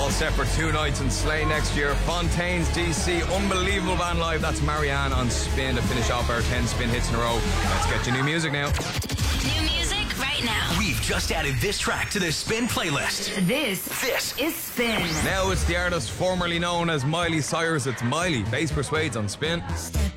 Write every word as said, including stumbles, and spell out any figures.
all set for two nights in Slane next year. Fontaines, D C, unbelievable band live. That's Marianne on Spin to finish off our ten Spin hits in a row. Let's get you new music now. New music right now. We've just added this track to the Spin playlist. This, This is Spin. Now it's the artist formerly known as Miley Cyrus. It's Miley. Bass Persuades on Spin. Step